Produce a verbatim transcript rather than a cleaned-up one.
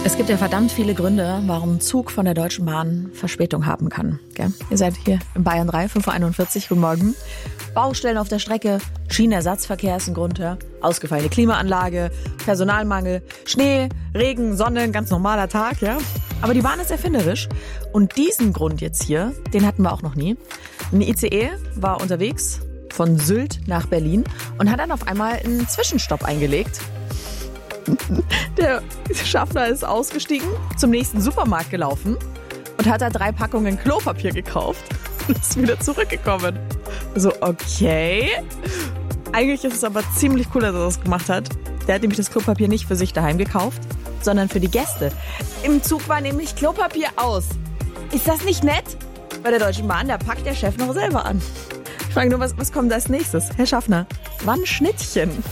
Es gibt ja verdammt viele Gründe, warum ein Zug von der Deutschen Bahn Verspätung haben kann. Gell? Ihr seid hier in Bayern drei, fünf Uhr einundvierzig, guten Morgen. Baustellen auf der Strecke, Schienenersatzverkehr ist ein Grund, ja. Ausgefallene Klimaanlage, Personalmangel, Schnee, Regen, Sonne, ein ganz normaler Tag, ja. Aber die Bahn ist erfinderisch und diesen Grund jetzt hier, den hatten wir auch noch nie. Ein I C E war unterwegs von Sylt nach Berlin und hat dann auf einmal einen Zwischenstopp eingelegt. Der Schaffner ist ausgestiegen, zum nächsten Supermarkt gelaufen und hat da drei Packungen Klopapier gekauft und ist wieder zurückgekommen. So, okay. Eigentlich ist es aber ziemlich cool, dass er das gemacht hat. Der hat nämlich das Klopapier nicht für sich daheim gekauft, sondern für die Gäste. Im Zug war nämlich Klopapier aus. Ist das nicht nett? Bei der Deutschen Bahn, da packt der Chef noch selber an. Ich frage nur, was, was kommt als nächstes? Herr Schaffner, wann Schnittchen?